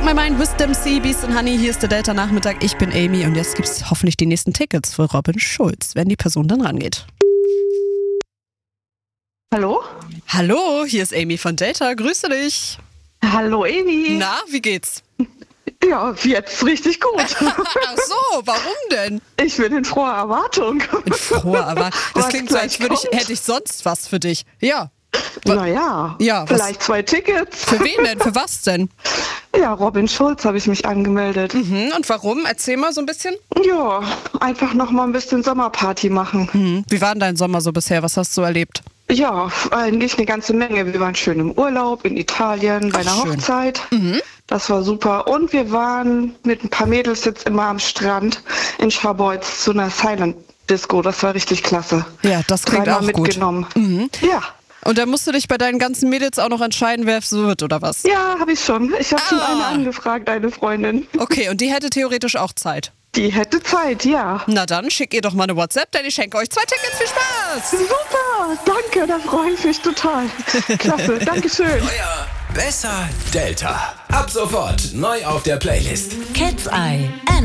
My Mind, Wisdom C, Beast and Honey. Hier ist der Delta-Nachmittag. Ich bin Amy und jetzt gibt es hoffentlich die nächsten Tickets für Robin Schulz, wenn die Person dann rangeht. Hallo? Hallo, hier ist Amy von Delta. Grüße dich. Hallo Amy. Na, wie geht's? Ja, jetzt richtig gut. Ach so, warum denn? Ich bin in froher Erwartung. In froher Erwartung. Das Was klingt so, als gleich kommt. hätte ich sonst was für dich. Ja. Naja, Ja, was- vielleicht 2 Tickets. Für wen denn? Für was denn? Ja, Robin Schulz habe ich mich angemeldet. Und warum? Erzähl mal so ein bisschen. Ja, einfach noch mal ein bisschen Sommerparty machen. Wie war denn dein Sommer so bisher? Was hast du erlebt? Ja, eigentlich eine ganze Menge. Wir waren schön im Urlaub in Italien bei einer schön. Hochzeit. Das war super. Und wir waren mit ein paar Mädels jetzt immer am Strand in Scharbeutz zu einer Silent Disco. Das war richtig klasse. Ja, das klingt 3-mal auch gut. mitgenommen. Ja. Und dann musst du dich bei deinen ganzen Mädels auch noch entscheiden, wer es wird, oder was? Ja, habe ich schon. Ich habe schon Ah. eine angefragt, eine Freundin. Okay, und die hätte theoretisch auch Zeit. Die hätte Zeit, ja. Na dann, schick ihr doch mal eine WhatsApp, denn ich schenke euch 2 Tickets. Viel Spaß! Super, danke, da freue ich mich total. Klasse, Dankeschön. Euer Besser Delta. Ab sofort neu auf der Playlist. Cat's Eye.